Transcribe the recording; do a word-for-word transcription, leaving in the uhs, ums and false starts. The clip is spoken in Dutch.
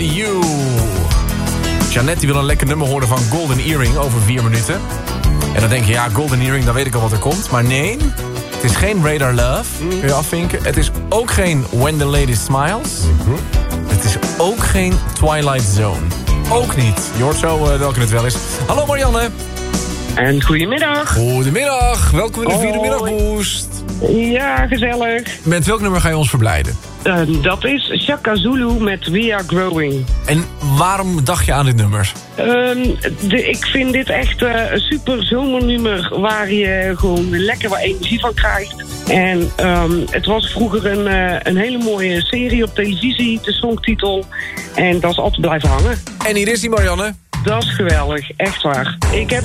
You. Jeannette die wil een lekker nummer horen van Golden Earring over vier minuten. En dan denk je, ja, Golden Earring, dan weet ik al wat er komt. Maar nee, het is geen Radar Love, kun je afvinken. Het is ook geen When the Lady Smiles. Mm-hmm. Het is ook geen Twilight Zone. Ook niet. Je hoort zo uh, welke het wel is. Hallo Marianne. En goedemiddag. Goedemiddag. Welkom in de vierde middagboost. Ja, gezellig. Met welk nummer ga je ons verblijden? Uh, dat is Shaka Zulu met We Are Growing. En waarom dacht je aan dit nummer? Um, de, ik vind dit echt uh, een super zomernummer waar je gewoon lekker wat energie van krijgt. En um, het was vroeger een, uh, een hele mooie serie op televisie, de songtitel. En dat is altijd blijven hangen. En hier is die, Marianne. Dat is geweldig, echt waar. Ik heb